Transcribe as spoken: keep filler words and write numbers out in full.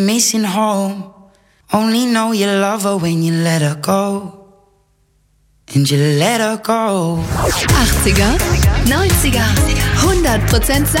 Missing home. Only know you love her when you let her go. And you let her go. achtziger, neunziger, hundert Prozent